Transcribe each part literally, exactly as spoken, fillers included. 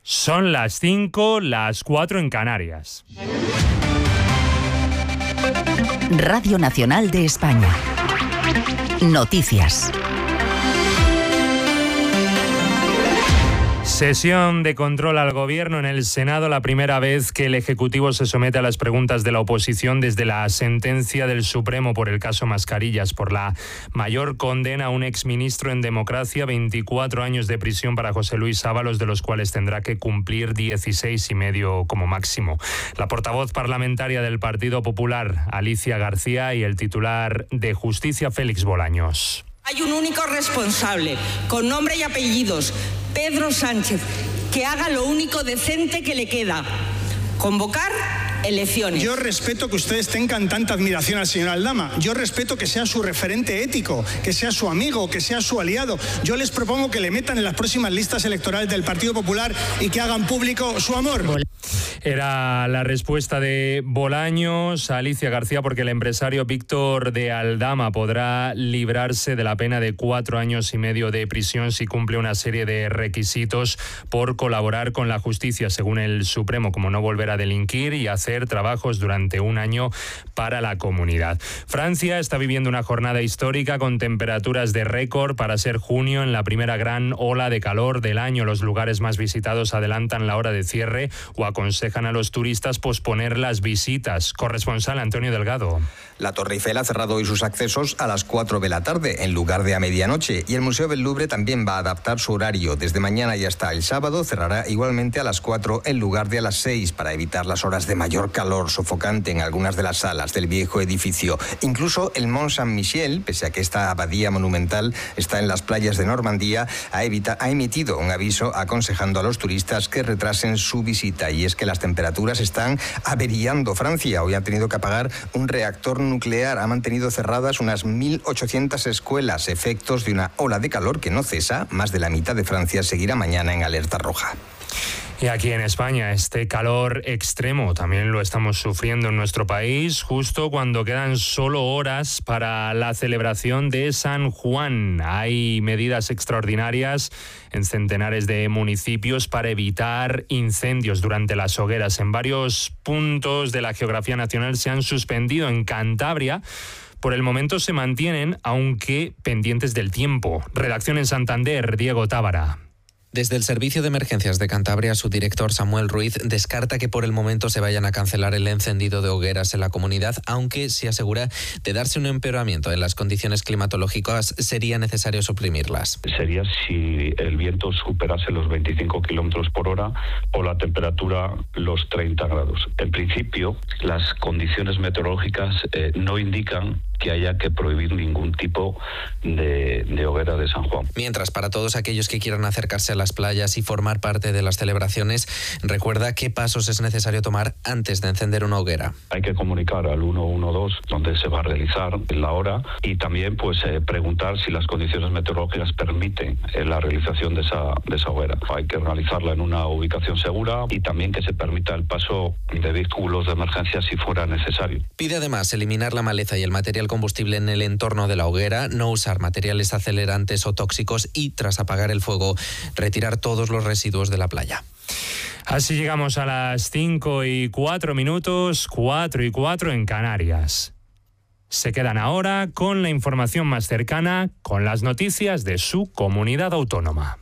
Son las cinco, las cuatro en Canarias. Radio Nacional de España. Noticias. Sesión de control al Gobierno en el Senado, la primera vez que el Ejecutivo se somete a las preguntas de la oposición desde la sentencia del Supremo por el caso Mascarillas, por la mayor condena a un exministro en democracia, veinticuatro años de prisión para José Luis Ábalos, de los cuales tendrá que cumplir dieciséis y medio como máximo. La portavoz parlamentaria del Partido Popular, Alicia García, y el titular de Justicia, Félix Bolaños. Hay un único responsable, con nombre y apellidos, Pedro Sánchez, que haga lo único decente que le queda: convocar elecciones. Yo respeto que ustedes tengan tanta admiración al señor Aldama. Yo respeto que sea su referente ético, que sea su amigo, que sea su aliado. Yo les propongo que le metan en las próximas listas electorales del Partido Popular y que hagan público su amor. Era la respuesta de Bolaños a Alicia García, porque el empresario Víctor de Aldama podrá librarse de la pena de cuatro años y medio de prisión si cumple una serie de requisitos por colaborar con la justicia, según el Supremo, como no volver a delinquir y hacer trabajos durante un año para la comunidad. Francia está viviendo una jornada histórica con temperaturas de récord para ser junio, en la primera gran ola de calor del año. Los lugares más visitados adelantan la hora de cierre o aconsejan a los turistas posponer las visitas. Corresponsal Antonio Delgado. La Torre Eiffel ha cerrado hoy sus accesos a las cuatro de la tarde en lugar de a medianoche, y el Museo del Louvre también va a adaptar su horario. Desde mañana y hasta el sábado cerrará igualmente a las cuatro en lugar de a las seis para evitar las horas de mayor calor sofocante en algunas de las salas del viejo edificio. Incluso el Mont Saint-Michel, pese a que esta abadía monumental está en las playas de Normandía, ha, evita, ha emitido un aviso aconsejando a los turistas que retrasen su visita. Y es que las temperaturas están averiando. Francia hoy ha tenido que apagar un reactor nuclear, ha mantenido cerradas unas mil ochocientas escuelas, efectos de una ola de calor que no cesa. Más de la mitad de Francia seguirá mañana en alerta roja. Y aquí en España, este calor extremo también lo estamos sufriendo en nuestro país, justo cuando quedan solo horas para la celebración de San Juan. Hay medidas extraordinarias en centenares de municipios para evitar incendios durante las hogueras. En varios puntos de la geografía nacional se han suspendido. En Cantabria, por el momento se mantienen, aunque pendientes del tiempo. Redacción en Santander, Diego Tábara. Desde el Servicio de Emergencias de Cantabria, su director Samuel Ruiz descarta que por el momento se vayan a cancelar el encendido de hogueras en la comunidad, aunque sí asegura de darse un empeoramiento en las condiciones climatológicas sería necesario suprimirlas. Sería si el viento superase los veinticinco kilómetros por hora o la temperatura los treinta grados. En principio, las condiciones meteorológicas eh, no indican que haya que prohibir ningún tipo de, de hoguera de San Juan. Mientras, para todos aquellos que quieran acercarse a las playas y formar parte de las celebraciones, recuerda qué pasos es necesario tomar antes de encender una hoguera. Hay que comunicar al uno uno dos donde se va a realizar la hora, y también pues eh, preguntar si las condiciones meteorológicas permiten eh, la realización de esa, de esa hoguera. Hay que realizarla en una ubicación segura y también que se permita el paso de vehículos de emergencia si fuera necesario. Pide además eliminar la maleza y el material combustible en el entorno de la hoguera, no usar materiales acelerantes o tóxicos y, tras apagar el fuego, retirar todos los residuos de la playa. Así llegamos a las cinco y cuatro minutos, cuatro y cuatro en Canarias. Se quedan ahora con la información más cercana, con las noticias de su comunidad autónoma.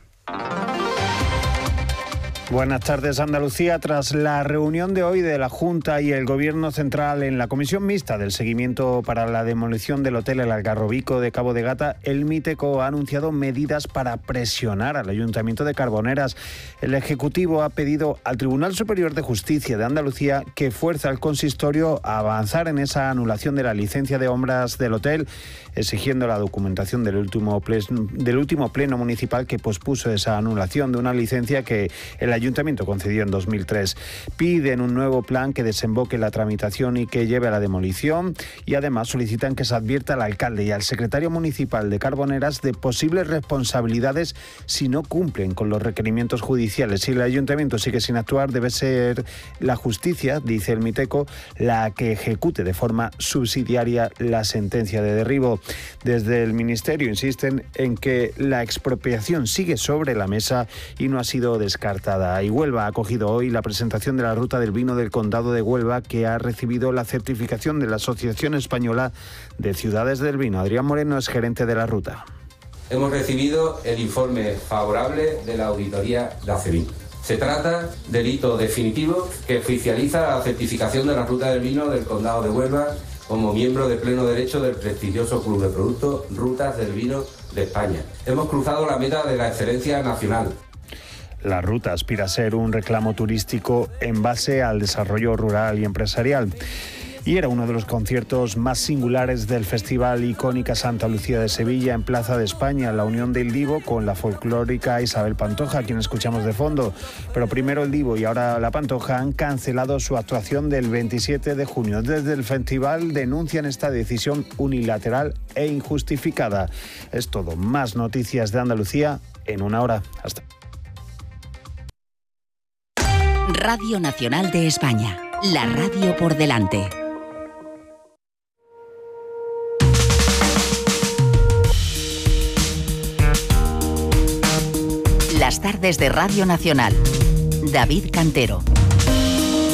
Buenas tardes, Andalucía. Tras la reunión de hoy de la Junta y el Gobierno Central en la Comisión Mixta del Seguimiento para la demolición del Hotel El Algarrobico de Cabo de Gata, el Miteco ha anunciado medidas para presionar al Ayuntamiento de Carboneras. El Ejecutivo ha pedido al Tribunal Superior de Justicia de Andalucía que fuerce al consistorio a avanzar en esa anulación de la licencia de obras del hotel, exigiendo la documentación del último pleno, del último pleno municipal que pospuso esa anulación de una licencia que el Ayuntamiento concedió en dos mil tres. Piden un nuevo plan que desemboque la tramitación y que lleve a la demolición, y además solicitan que se advierta al alcalde y al secretario municipal de Carboneras de posibles responsabilidades si no cumplen con los requerimientos judiciales. Si el Ayuntamiento sigue sin actuar, debe ser la justicia, dice el Miteco, la que ejecute de forma subsidiaria la sentencia de derribo. Desde el Ministerio insisten en que la expropiación sigue sobre la mesa y no ha sido descartada ruta. Y Huelva ha acogido hoy la presentación de la ruta del vino del Condado de Huelva, que ha recibido la certificación de la Asociación Española de Ciudades del Vino. Adrián Moreno es gerente de la ruta. Hemos recibido el informe favorable de la auditoría de ACEVIN. Se trata del hito definitivo que oficializa la certificación de la ruta del vino del Condado de Huelva como miembro de pleno derecho del prestigioso Club de Productos Rutas del Vino de España. Hemos cruzado la meta de la excelencia nacional. La ruta aspira a ser un reclamo turístico en base al desarrollo rural y empresarial. Y era uno de los conciertos más singulares del Festival Icónica Santa Lucía de Sevilla en Plaza de España, la unión del Divo con la folclórica Isabel Pantoja, a quien escuchamos de fondo. Pero primero el Divo y ahora la Pantoja han cancelado su actuación del veintisiete de junio. Desde el festival denuncian esta decisión unilateral e injustificada. Es todo. Más noticias de Andalucía en una hora. Hasta. Radio Nacional de España. La radio por delante. Las tardes de Radio Nacional. David Cantero.